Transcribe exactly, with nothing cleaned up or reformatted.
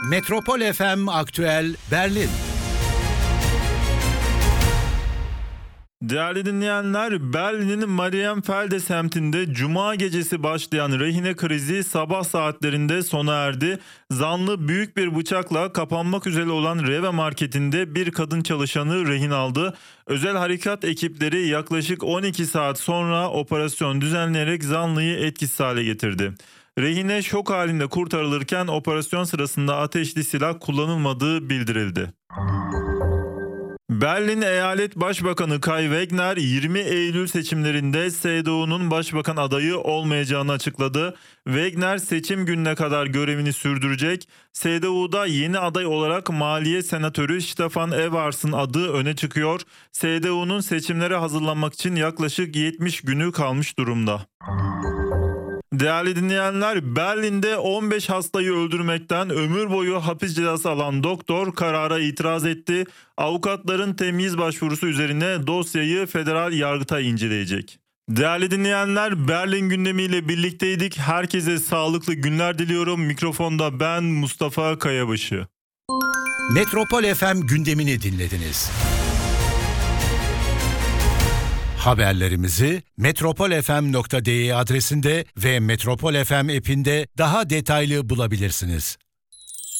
Metropol F M Aktüel Berlin. Değerli dinleyenler, Berlin'in Marienfelde semtinde Cuma gecesi başlayan rehine krizi sabah saatlerinde sona erdi. Zanlı büyük bir bıçakla kapanmak üzere olan Rewe marketinde bir kadın çalışanı rehin aldı. Özel harekat ekipleri yaklaşık on iki saat sonra operasyon düzenleyerek zanlıyı etkisiz hale getirdi. Rehine şok halinde kurtarılırken operasyon sırasında ateşli silah kullanılmadığı bildirildi. Berlin Eyalet Başbakanı Kai Wegner yirmi Eylül seçimlerinde C D U'nun başbakan adayı olmayacağını açıkladı. Wegner seçim gününe kadar görevini sürdürecek. C D U'da yeni aday olarak Maliye Senatörü Stefan Evers'ın adı öne çıkıyor. C D U'nun seçimlere hazırlanmak için yaklaşık yetmiş günü kalmış durumda. Değerli dinleyenler, Berlin'de on beş hastayı öldürmekten ömür boyu hapis cezası alan doktor karara itiraz etti. Avukatların temyiz başvurusu üzerine dosyayı federal yargıtay inceleyecek. Değerli dinleyenler, Berlin gündemiyle birlikteydik. Herkese sağlıklı günler diliyorum. Mikrofonda ben Mustafa Kayabaşı. Metropol F M gündemini dinlediniz. Haberlerimizi metropol f m nokta d e adresinde ve Metropol F M app'inde daha detaylı bulabilirsiniz.